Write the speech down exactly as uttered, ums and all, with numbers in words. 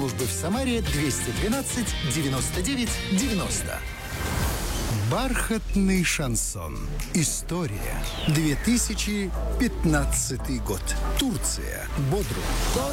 службы в Самаре двести двенадцать девяносто девять девяносто. Бархатный шансон. История. две тысячи пятнадцатый год. Турция. Бодрум.